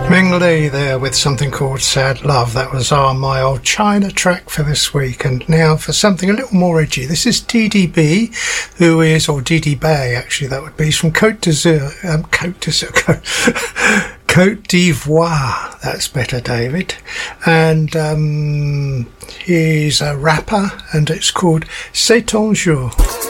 Ming Lee there with something called Sad Love. That was my old China track for this week. And now for something a little more edgy. This is DDB, who is, or Didi Bay actually, that would be. He's from Côte d'Ivoire. That's better, David. And he's a rapper, and it's called C'est ton jour.